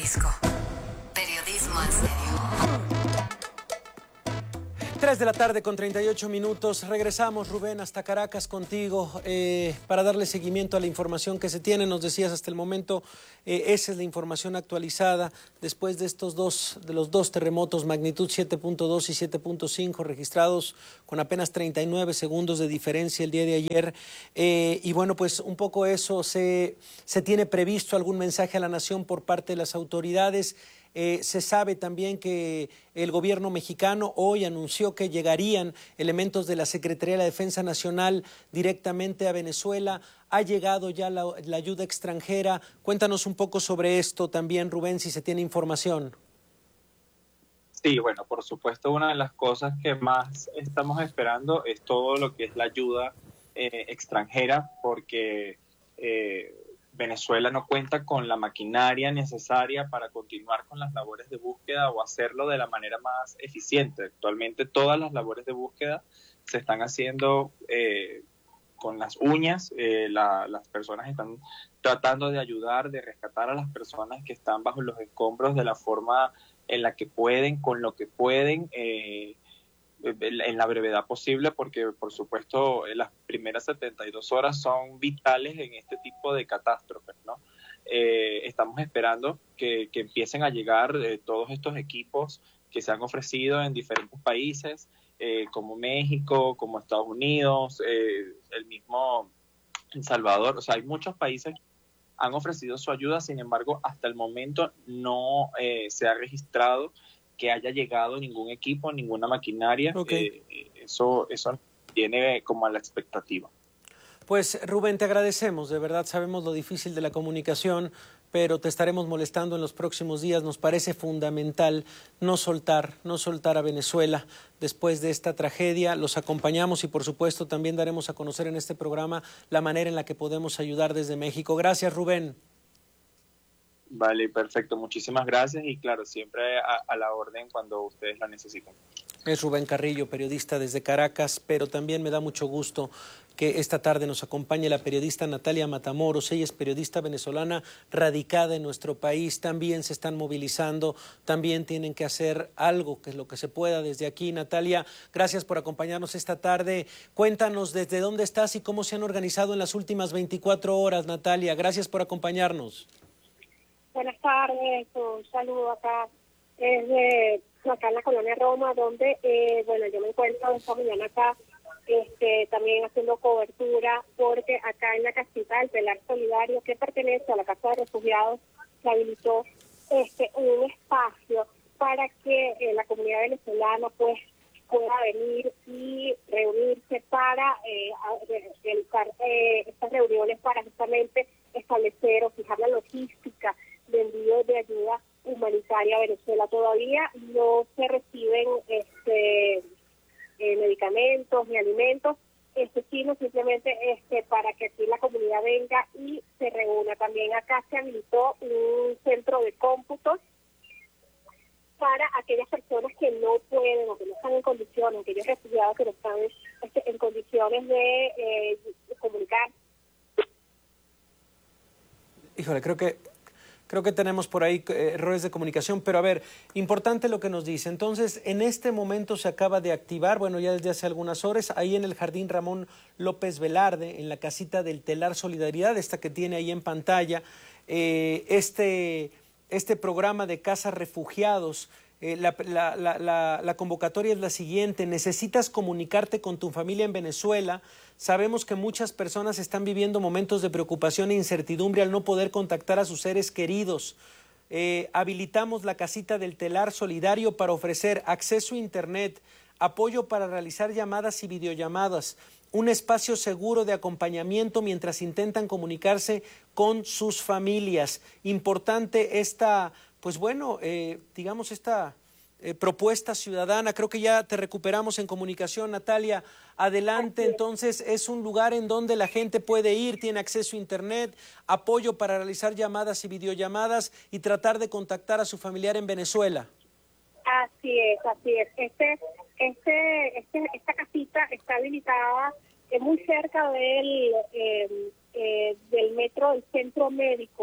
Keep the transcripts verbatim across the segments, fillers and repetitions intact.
Jalisco. Periodismo en serio. tres de la tarde con treinta y ocho minutos. Regresamos, Rubén, hasta Caracas contigo eh, para darle seguimiento a la información que se tiene. Nos decías hasta el momento, eh, esa es la información actualizada después de estos dos, de los dos terremotos magnitud siete punto dos y siete punto cinco registrados con apenas treinta y nueve segundos de diferencia el día de ayer. Eh, y bueno, pues un poco eso, se, se tiene previsto algún mensaje a la nación por parte de las autoridades. Eh, se sabe también que el gobierno mexicano hoy anunció que llegarían elementos de la Secretaría de la Defensa Nacional directamente a Venezuela. ¿Ha llegado ya la, la ayuda extranjera? Cuéntanos un poco sobre esto también, Rubén, si se tiene información. Sí, bueno, por supuesto, una de las cosas que más estamos esperando es todo lo que es la ayuda eh, extranjera, porque eh, Venezuela no cuenta con la maquinaria necesaria para continuar con las labores de búsqueda o hacerlo de la manera más eficiente. Actualmente todas las labores de búsqueda se están haciendo eh, con las uñas. Eh, la, las personas están tratando de ayudar, de rescatar a las personas que están bajo los escombros de la forma en la que pueden, con lo que pueden, eh, en la brevedad posible, porque por supuesto las primeras setenta y dos horas son vitales en este tipo de catástrofes, ¿no? Eh, estamos esperando que, que empiecen a llegar eh, todos estos equipos que se han ofrecido en diferentes países, eh, como México, como Estados Unidos, eh, el mismo El Salvador. O sea, hay muchos países que han ofrecido su ayuda, sin embargo, hasta el momento no eh, se ha registrado que haya llegado ningún equipo, ninguna maquinaria. Okay. Eh, eso, eso tiene como a la expectativa. Pues Rubén, te agradecemos, de verdad sabemos lo difícil de la comunicación, pero te estaremos molestando en los próximos días. Nos parece fundamental no soltar, no soltar a Venezuela después de esta tragedia. Los acompañamos y por supuesto también daremos a conocer en este programa la manera en la que podemos ayudar desde México. Gracias, Rubén. Vale, perfecto. Muchísimas gracias y claro, siempre a, a la orden cuando ustedes la necesiten. Es Rubén Carrillo, periodista desde Caracas, pero también me da mucho gusto que esta tarde nos acompañe la periodista Natalia Matamoros. Ella es periodista venezolana radicada en nuestro país. También se están movilizando, también tienen que hacer algo, que es lo que se pueda desde aquí. Natalia, gracias por acompañarnos esta tarde. Cuéntanos desde dónde estás y cómo se han organizado en las últimas veinticuatro horas, Natalia. Gracias por acompañarnos. Buenas tardes, un saludo acá desde acá en la colonia Roma, donde eh, bueno, yo me encuentro esta mañana acá este, también haciendo cobertura, porque acá en la casita del Telar Solidario, que pertenece a la Casa de Refugiados, se habilitó este, un espacio para que eh, la comunidad venezolana pues pueda venir y reunirse para eh, realizar eh, estas reuniones para justamente establecer o fijar la logística de envío de ayuda humanitaria a Venezuela. Todavía no se reciben este eh, medicamentos ni alimentos, este sino simplemente este para que aquí la comunidad venga y se reúna. También acá se habilitó un centro de cómputos para aquellas personas que no pueden o que no están en condiciones, aquellos refugiados que no están este, en condiciones de, eh, de comunicar. Híjole, creo que Creo que tenemos por ahí eh, errores de comunicación, pero a ver, importante lo que nos dice. Entonces, en este momento se acaba de activar, bueno, ya desde hace algunas horas, ahí en el Jardín Ramón López Velarde, en la casita del Telar Solidaridad, esta que tiene ahí en pantalla, eh, este, este programa de casas refugiados. Eh, la, la, la, la, la convocatoria es la siguiente: necesitas comunicarte con tu familia en Venezuela. Sabemos que muchas personas están viviendo momentos de preocupación e incertidumbre al no poder contactar a sus seres queridos. Eh, habilitamos la casita del Telar Solidario para ofrecer acceso a internet, apoyo para realizar llamadas y videollamadas, un espacio seguro de acompañamiento mientras intentan comunicarse con sus familias. Importante esta, pues bueno, eh, digamos esta eh, propuesta ciudadana. Creo que ya te recuperamos en comunicación, Natalia. Adelante, entonces es un lugar en donde la gente puede ir, tiene acceso a internet, apoyo para realizar llamadas y videollamadas y tratar de contactar a su familiar en Venezuela. Así es, así es. Este, este, este, esta casita está habilitada eh, muy cerca del, eh, eh, del metro del centro médico.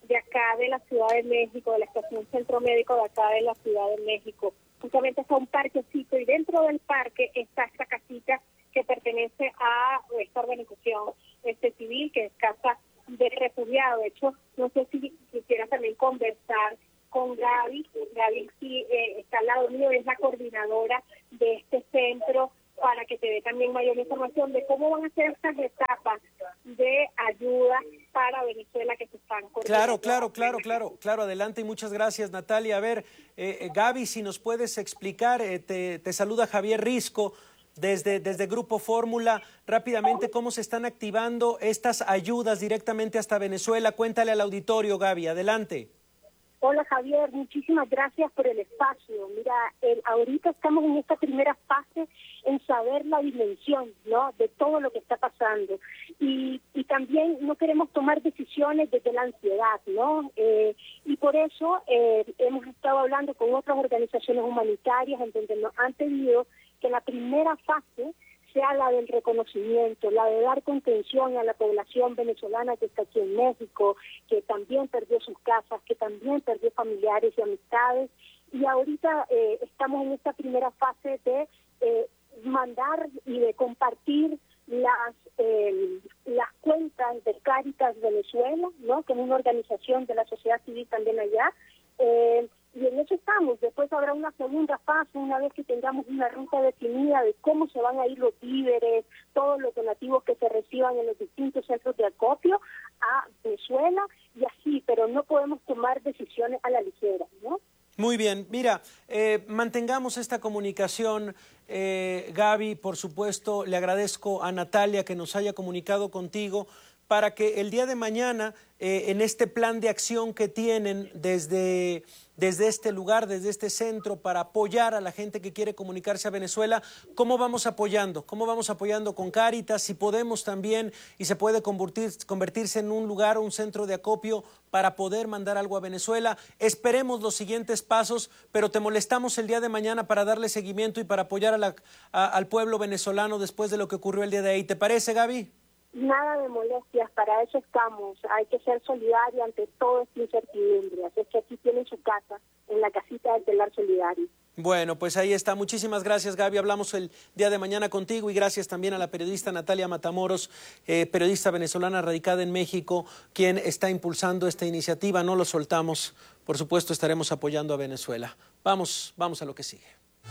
de acá de la Ciudad de México, de la Estación Centro Médico de acá de la Ciudad de México. Justamente está un parquecito y dentro del parque está esta casita que pertenece a esta organización este civil, que es Casa de Refugiados. De hecho, no sé si quisiera también conversar con Gaby. Gaby sí eh, está al lado mío, es la coordinadora de este centro, para que te dé también mayor información de cómo van a ser estas etapas de ayuda para Venezuela que se están coordinando. Claro, claro, claro, claro, claro, adelante y muchas gracias, Natalia. A ver, eh, eh, Gaby, si nos puedes explicar, eh, te, te saluda Javier Risco desde, desde Grupo Fórmula, rápidamente cómo se están activando estas ayudas directamente hasta Venezuela. Cuéntale al auditorio, Gaby, adelante. Hola Javier, muchísimas gracias por el espacio. Mira, el, ahorita estamos en esta primera fase en saber la dimensión, ¿no?, de todo lo que está pasando. Y, y también no queremos tomar decisiones desde la ansiedad, ¿no? Eh, y por eso eh, hemos estado hablando con otras organizaciones humanitarias en donde nos han pedido que la primera fase sea la del reconocimiento, la de dar contención a la población venezolana que está aquí en México, que también perdió sus casas, que también perdió familiares y amistades. Y ahorita eh, estamos en esta primera fase de eh, mandar y de compartir las eh, las cuentas de Cáritas Venezuela, ¿no?, que es una organización de la sociedad civil también allá. Eh, Y en eso estamos. Después habrá una segunda fase, una vez que tengamos una ruta definida de cómo se van a ir los víveres, todos los donativos que se reciban en los distintos centros de acopio a Venezuela, y así, pero no podemos tomar decisiones a la ligera, ¿no? Muy bien, mira, eh, mantengamos esta comunicación, eh, Gaby, por supuesto, le agradezco a Natalia que nos haya comunicado contigo para que el día de mañana, eh, en este plan de acción que tienen desde, desde este lugar, desde este centro, para apoyar a la gente que quiere comunicarse a Venezuela, ¿cómo vamos apoyando? ¿Cómo vamos apoyando con Cáritas? Si podemos también, y se puede convertir, convertirse en un lugar, un centro de acopio para poder mandar algo a Venezuela. Esperemos los siguientes pasos, pero te molestamos el día de mañana para darle seguimiento y para apoyar a la, a, al pueblo venezolano después de lo que ocurrió el día de ahí. ¿Te parece, Gaby? Nada de molestias, para eso estamos. Hay que ser solidario ante toda esta incertidumbre. Así que aquí tienen su casa, en la casita del Telar Solidario. Bueno, pues ahí está. Muchísimas gracias, Gaby. Hablamos el día de mañana contigo y gracias también a la periodista Natalia Matamoros, eh, periodista venezolana radicada en México, quien está impulsando esta iniciativa. No lo soltamos. Por supuesto, estaremos apoyando a Venezuela. Vamos, vamos a lo que sigue.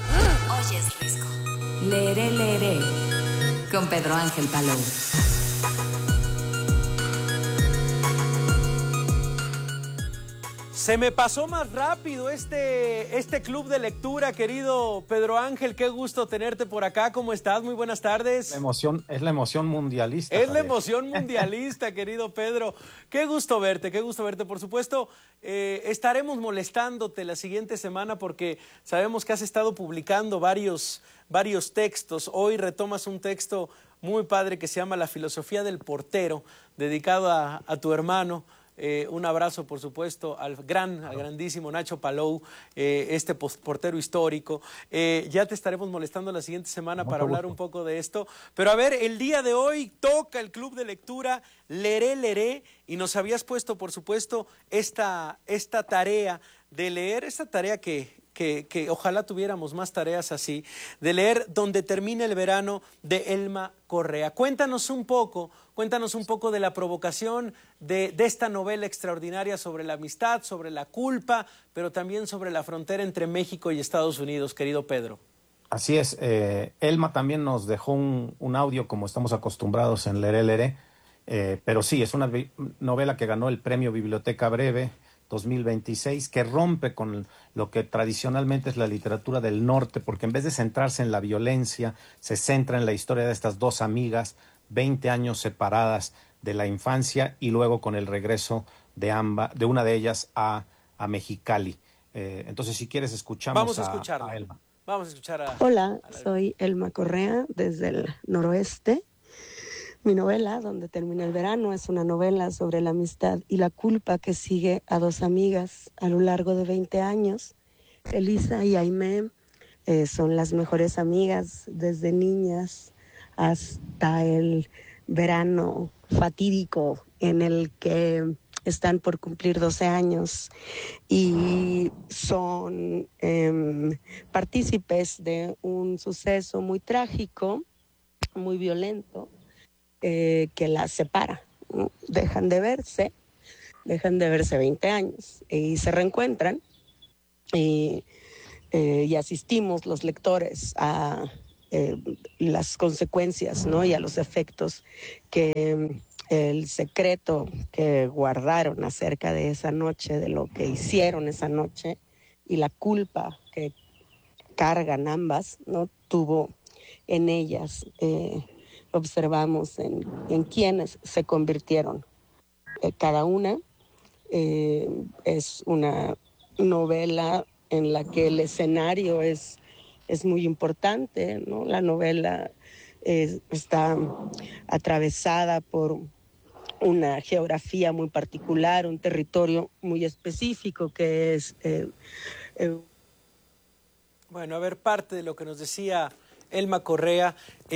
Oyes Risco. Leeré, leeré. Con Pedro Ángel Palou. Se me pasó más rápido este, este club de lectura, querido Pedro Ángel. Qué gusto tenerte por acá. ¿Cómo estás? Muy buenas tardes. La emoción, es la emoción mundialista. Es Javier. la emoción mundialista, querido Pedro. Qué gusto verte, qué gusto verte. Por supuesto, eh, estaremos molestándote la siguiente semana porque sabemos que has estado publicando varios, varios textos. Hoy retomas un texto muy padre que se llama La filosofía del portero, dedicado a, a tu hermano. Eh, un abrazo, por supuesto, al gran, al grandísimo Nacho Palou, eh, este portero histórico. Eh, ya te estaremos molestando la siguiente semana para hablar un poco de esto. Pero a ver, el día de hoy toca el club de lectura Leeré, leeré, y nos habías puesto, por supuesto, esta, esta tarea de leer, esta tarea que... Que, que ojalá tuviéramos más tareas así, de leer Donde termina el verano, de Elma Correa. Cuéntanos un poco, cuéntanos un poco de la provocación de, de esta novela extraordinaria sobre la amistad, sobre la culpa, pero también sobre la frontera entre México y Estados Unidos, querido Pedro. Así es, eh, Elma también nos dejó un, un audio como estamos acostumbrados en Leeré, leeré, eh, pero sí, es una novela que ganó el premio Biblioteca Breve dos mil veintiséis, que rompe con lo que tradicionalmente es la literatura del norte, porque en vez de centrarse en la violencia, se centra en la historia de estas dos amigas, veinte años separadas de la infancia y luego con el regreso de ambas, de una de ellas a, a Mexicali. Eh, entonces, si quieres, escuchamos Vamos a, a, escucharla. a Elma. Vamos a escuchar a... Hola, a la... soy Elma Correa desde el noroeste. Mi novela, Donde termina el verano, es una novela sobre la amistad y la culpa que sigue a dos amigas a lo largo de veinte años. Elisa y Aimé eh, son las mejores amigas desde niñas hasta el verano fatídico en el que están por cumplir doce años y son eh, partícipes de un suceso muy trágico, muy violento, eh, que las separa, ¿no? Dejan de verse, dejan de verse veinte años y se reencuentran y, eh, y asistimos los lectores a eh, las consecuencias, ¿no? Y a los efectos que el secreto que guardaron acerca de esa noche, de lo que hicieron esa noche y la culpa que cargan ambas, ¿no? Tuvo en ellas, eh, observamos en, en quienes se convirtieron eh, cada una. Eh, es una novela en la que el escenario es, es muy importante, ¿no? La novela eh, está atravesada por una geografía muy particular, un territorio muy específico que es... Eh, eh... Bueno, a ver, parte de lo que nos decía Elma Correa,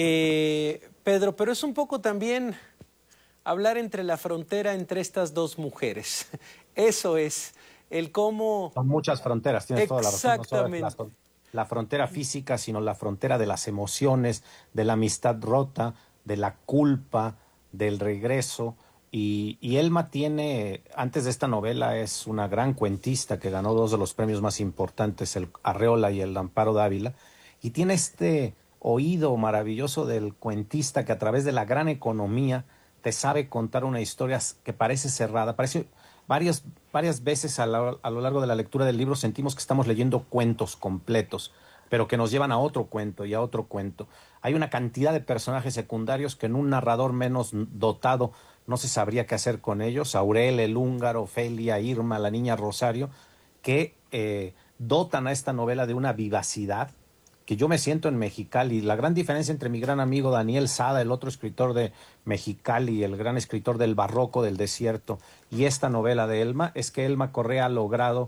eh, Pedro, pero es un poco también hablar entre la frontera entre estas dos mujeres. Eso es, el cómo... Son muchas fronteras, tienes toda la razón. Exactamente. No solo la, la frontera física, sino la frontera de las emociones, de la amistad rota, de la culpa, del regreso. Y, y Elma tiene, antes de esta novela, es una gran cuentista que ganó dos de los premios más importantes, el Arreola y el Amparo Dávila, y tiene este oído maravilloso del cuentista que a través de la gran economía te sabe contar una historia que parece cerrada, parece varias, varias veces a, la, a lo largo de la lectura del libro sentimos que estamos leyendo cuentos completos, pero que nos llevan a otro cuento y a otro cuento. Hay una cantidad de personajes secundarios que en un narrador menos dotado no se sabría qué hacer con ellos, Aurel, el húngaro, Ofelia, Irma, la niña Rosario, que eh, dotan a esta novela de una vivacidad que yo me siento en Mexicali. La gran diferencia entre mi gran amigo Daniel Sada, el otro escritor de Mexicali, el gran escritor del barroco del desierto, y esta novela de Elma, es que Elma Correa ha logrado,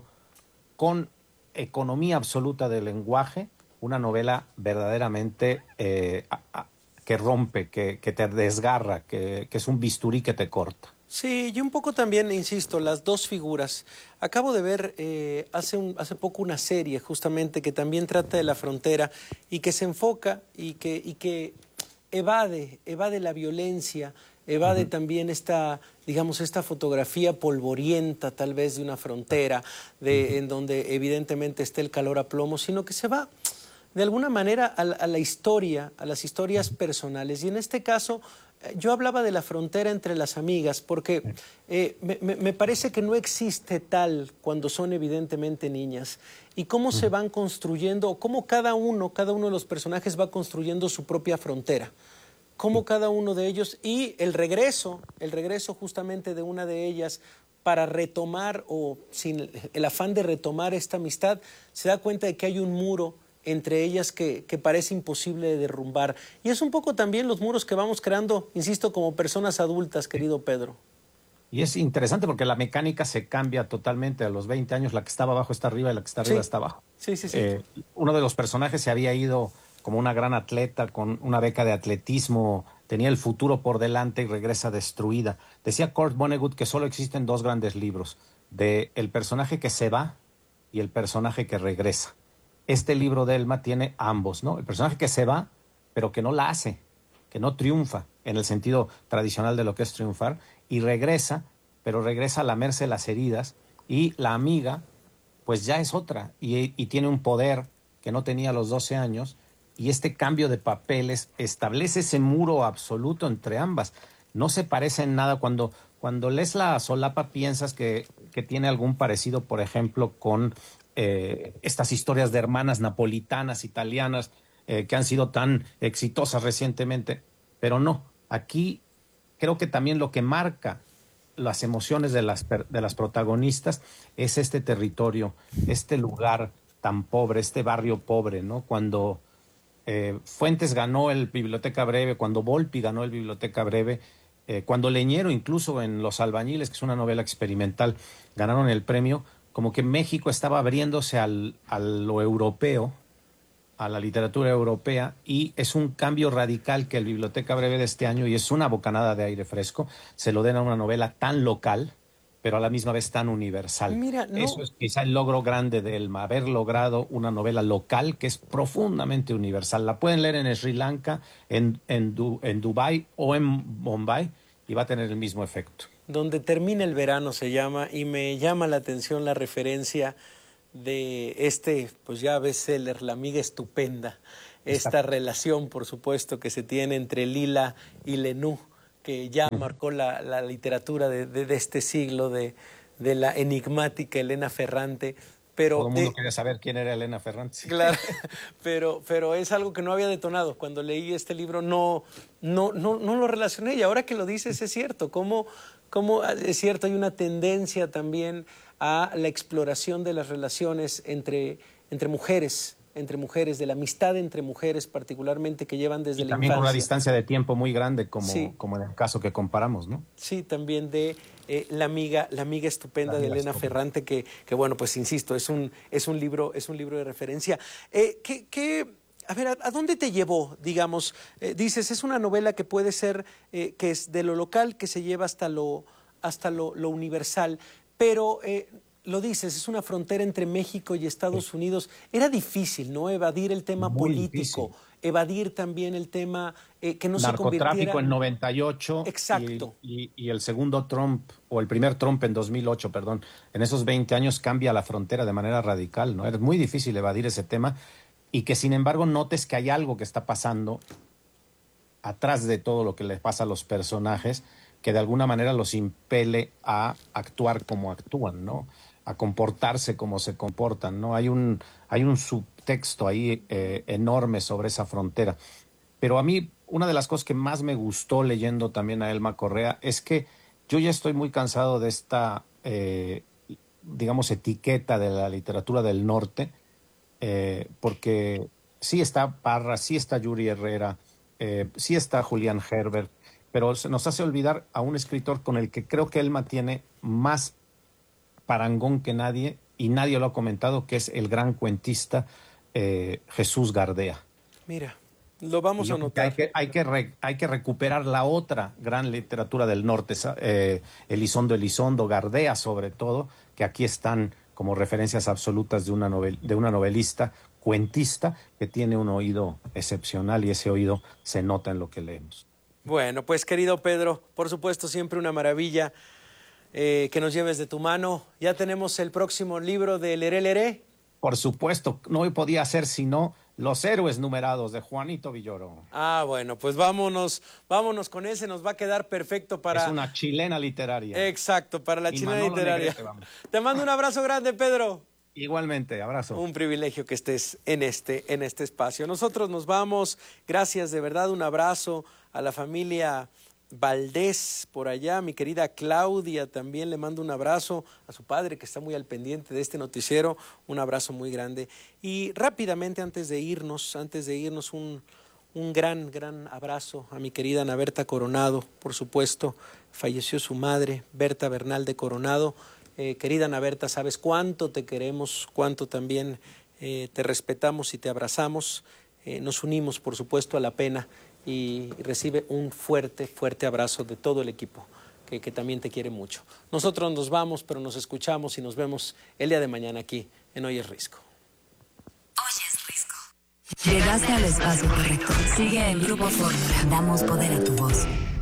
con economía absoluta del lenguaje, una novela verdaderamente eh, a, a, que rompe, que, que te desgarra, que, que es un bisturí que te corta. Sí, y un poco también, insisto, las dos figuras. Acabo de ver eh, hace, un, hace poco una serie justamente que también trata de la frontera y que se enfoca y que, y que evade, evade la violencia, evade uh-huh. también esta, digamos, esta fotografía polvorienta tal vez de una frontera, de, uh-huh. en donde evidentemente está el calor a plomo, sino que se va de alguna manera a la, a la historia, a las historias personales. Y en este caso, yo hablaba de la frontera entre las amigas, porque eh, me, me parece que no existe tal cuando son evidentemente niñas. Y cómo se van construyendo, o cómo cada uno, cada uno de los personajes va construyendo su propia frontera. Cómo cada uno de ellos, y el regreso, el regreso justamente de una de ellas para retomar, o sin el afán de retomar esta amistad, se da cuenta de que hay un muro entre ellas que, que parece imposible de derrumbar. Y es un poco también los muros que vamos creando, insisto, como personas adultas, querido Pedro. Y es interesante porque la mecánica se cambia totalmente. A los veinte años la que estaba abajo está arriba y la que está arriba sí. está abajo. Sí, sí, sí. Eh, uno de los personajes se había ido como una gran atleta con una beca de atletismo, tenía el futuro por delante y regresa destruida. Decía Kurt Vonnegut que solo existen dos grandes libros, de el personaje que se va y el personaje que regresa. Este libro de Elma tiene ambos, ¿no? El personaje que se va, pero que no la hace, que no triunfa en el sentido tradicional de lo que es triunfar, y regresa, pero regresa a lamerse las heridas, y la amiga, pues ya es otra, y, y tiene un poder que no tenía a los doce años, y este cambio de papeles establece ese muro absoluto entre ambas. No se parece en nada. Cuando, cuando lees la solapa piensas que, que tiene algún parecido, por ejemplo, con Eh, estas historias de hermanas napolitanas, italianas, eh, que han sido tan exitosas recientemente, pero no, aquí creo que también lo que marca las emociones de las, de las protagonistas es este territorio, este lugar tan pobre, este barrio pobre, ¿no? Cuando eh, Fuentes ganó el Biblioteca Breve, cuando Volpi ganó el Biblioteca Breve, eh, cuando Leñero, incluso en Los Albañiles, que es una novela experimental, ganaron el premio, como que México estaba abriéndose al, a lo europeo, a la literatura europea, y es un cambio radical que el Biblioteca Breve de este año, y es una bocanada de aire fresco, se lo den a una novela tan local, pero a la misma vez tan universal. Mira, no. Eso es quizá el logro grande de Elma, haber logrado una novela local que es profundamente universal. La pueden leer en Sri Lanka, en, en, Du, en Dubái o en Bombay y va a tener el mismo efecto. Donde termina el verano se llama, y me llama la atención la referencia de este, pues ya bestseller, La amiga estupenda, esta Exacto. relación, por supuesto, que se tiene entre Lila y Lenú, que ya marcó la, la literatura de, de, de este siglo, de, de la enigmática Elena Ferrante. Pero todo el mundo de, quería saber quién era Elena Ferrante. Claro, pero, pero es algo que no había detonado. Cuando leí este libro no, no, no, no lo relacioné, y ahora que lo dices es cierto. Cómo, cómo es cierto, hay una tendencia también a la exploración de las relaciones entre, entre mujeres, entre mujeres, de la amistad entre mujeres particularmente, que llevan desde y la también infancia. Con una distancia de tiempo muy grande, como, sí. como en el caso que comparamos, ¿no? Sí, también de eh, la amiga, la amiga estupenda la amiga de Elena estupenda. Ferrante, que, que bueno, pues insisto, es un, es un libro, es un libro de referencia. Eh, ¿qué, qué, a ver, ¿a, a dónde te llevó, digamos? Eh, dices, es una novela que puede ser, eh, que es de lo local, que se lleva hasta lo, hasta lo, lo universal, pero eh, lo dices, es una frontera entre México y Estados sí. Unidos. Era difícil, ¿no? Evadir el tema Muy político, difícil. evadir también el tema eh, que no se convirtiera... Narcotráfico en noventa y ocho. Exacto. Y, y, y el segundo Trump, o el primer Trump en dos mil ocho, perdón, en esos veinte años cambia la frontera de manera radical, ¿no? Era muy difícil evadir ese tema y que sin embargo notes que hay algo que está pasando atrás de todo lo que les pasa a los personajes que de alguna manera los impele a actuar como actúan, ¿no? A comportarse como se comportan, ¿no? Hay un, hay un subtexto ahí eh, enorme sobre esa frontera. Pero a mí, una de las cosas que más me gustó leyendo también a Elma Correa es que yo ya estoy muy cansado de esta, eh, digamos, etiqueta de la literatura del norte, eh, porque sí está Parra, sí está Yuri Herrera, eh, sí está Julián Herbert, pero se nos hace olvidar a un escritor con el que creo que Elma tiene más parangón que nadie, y nadie lo ha comentado, que es el gran cuentista eh, Jesús Gardea. Mira, lo vamos a notar. Hay que, hay, que re, hay que recuperar la otra gran literatura del norte, eh, Elizondo Elizondo, Gardea sobre todo, que aquí están como referencias absolutas de una, novel, de una novelista, cuentista, que tiene un oído excepcional y ese oído se nota en lo que leemos. Bueno, pues querido Pedro, por supuesto siempre una maravilla Eh, que nos lleves de tu mano. Ya tenemos el próximo libro de Leré Leré. Por supuesto, no podía ser sino Los héroes numerados de Juanito Villoro. Ah, bueno, pues vámonos, vámonos con ese, nos va a quedar perfecto para... Es una chilena literaria. Exacto, para la y chilena Manolo literaria. Negrete, Te mando un abrazo grande, Pedro. Igualmente, abrazo. Un privilegio que estés en este, en este espacio. Nosotros nos vamos, gracias de verdad, un abrazo a la familia Valdés por allá, mi querida Claudia, también le mando un abrazo a su padre que está muy al pendiente de este noticiero, un abrazo muy grande. Y rápidamente antes de irnos, antes de irnos un, un gran, gran abrazo a mi querida Ana Berta Coronado, por supuesto, falleció su madre, Berta Bernal de Coronado. Eh, querida Ana Berta, sabes cuánto te queremos, cuánto también eh, te respetamos y te abrazamos, eh, nos unimos por supuesto a la pena y recibe un fuerte, fuerte abrazo de todo el equipo, que, que también te quiere mucho. Nosotros nos vamos, pero nos escuchamos y nos vemos el día de mañana aquí en Hoy es Risco. Hoy es Risco. Llegaste al espacio correcto. Sigue el Grupo Fórmula. Damos poder a tu voz.